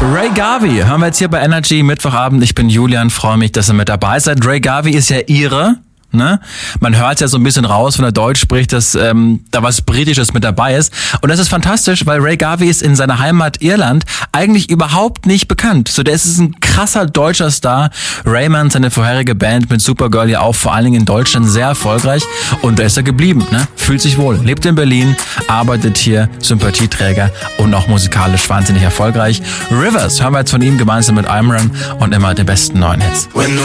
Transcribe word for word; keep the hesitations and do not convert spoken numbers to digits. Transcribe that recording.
Ray Garvey hören wir jetzt hier bei Energy Mittwochabend. Ich bin Julian, freue mich, dass ihr mit dabei seid. Ray Garvey ist ja Ire. Ne? Man hört ja so ein bisschen raus, wenn er Deutsch spricht, dass ähm, da was Britisches mit dabei ist. Und das ist fantastisch, weil Ray Garvey ist in seiner Heimat Irland eigentlich überhaupt nicht bekannt. So, der ist ein krasser deutscher Star. Raymond, seine vorherige Band mit Supergirl, ja auch vor allen Dingen in Deutschland sehr erfolgreich. Und da ist er geblieben, ne? Fühlt sich wohl, lebt in Berlin, arbeitet hier, Sympathieträger und auch musikalisch wahnsinnig erfolgreich. Rivers hören wir jetzt von ihm gemeinsam mit Imran und immer den besten neuen Hits. When